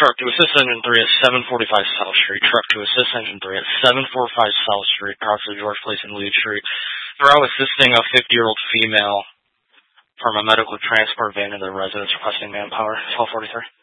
truck to assist engine 3 at 745 South Street. Truck to assist engine 3 at 745 South Street, approximately George Place and Lead Street. They're out assisting a 50-year-old female from a medical transport van to the residence requesting manpower. 1243.